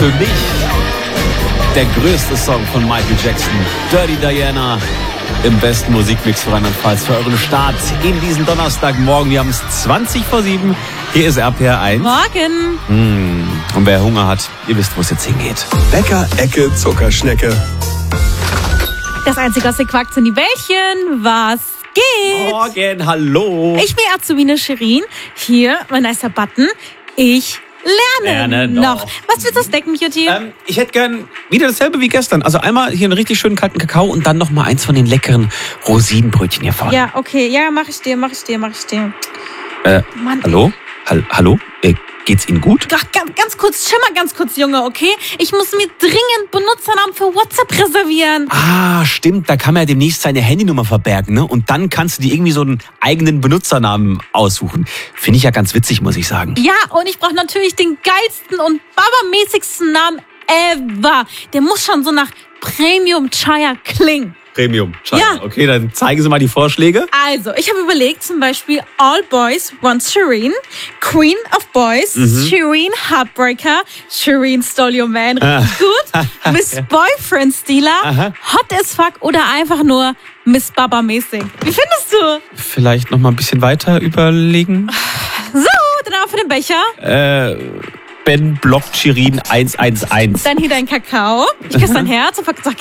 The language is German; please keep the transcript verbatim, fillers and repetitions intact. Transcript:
Für mich der größte Song von Michael Jackson, Dirty Diana, im besten Musikmix für Rheinland-Pfalz, für euren Start in diesen Donnerstagmorgen. Wir haben es zwanzig vor sieben. Hier ist R P R eins. Morgen. Mmh. Und wer Hunger hat, ihr wisst, wo es jetzt hingeht. Bäcker, Ecke, Zuckerschnecke. Das einzige, was ihr quackt, sind die Bällchen. Was geht? Morgen, hallo. Ich bin Azubine Shirin. Hier, mein nicer Button. Ich lerne, Lerne noch. noch. Was willst du snacken, Beauty? Ähm, ich hätte gern wieder dasselbe wie gestern. Also einmal hier einen richtig schönen kalten Kakao und dann noch mal eins von den leckeren Rosinenbrötchen hier vorne. Ja, okay. Ja, mach ich dir, mach ich dir, mach ich dir. Äh, Mann, hallo? Hall- hallo? Äh, geht's Ihnen gut? Ach, ganz, ganz kurz, chill mal ganz kurz, Junge, okay? Ich muss mir dringend Benutzernamen für WhatsApp reservieren. Ah, stimmt. Da kann man ja demnächst seine Handynummer verbergen, ne? Und dann kannst du dir irgendwie so einen eigenen Benutzernamen aussuchen. Finde ich ja ganz witzig, muss ich sagen. Ja, und ich brauche natürlich den geilsten und babamäßigsten Namen ever. Der muss schon so nach Premium Chaya klingen. Premium. Ja. Okay, dann zeigen Sie mal die Vorschläge. Also, ich habe überlegt, zum Beispiel All Boys Want Shireen, Queen of Boys, Mhm. Shireen Heartbreaker, Shireen Stole Your Man, richtig Ah. gut, Miss Boyfriend Stealer, Aha. Hot as Fuck oder einfach nur Miss Baba mäßig. Wie findest du? Vielleicht noch mal ein bisschen weiter überlegen. So, dann auch für den Becher. Äh, Ben blockt Shirin eins eins eins. Dann hier dein Kakao. Ich küsse dein Herz und sag